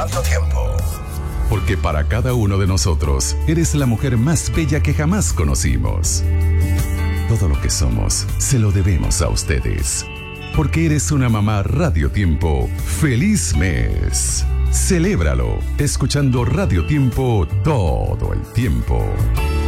Radio Tiempo. Porque para cada uno de nosotros, eres la mujer más bella que jamás conocimos. Todo lo que somos, se lo debemos a ustedes. Porque eres una mamá Radio Tiempo. ¡Feliz mes! Celébralo, escuchando Radio Tiempo todo el tiempo.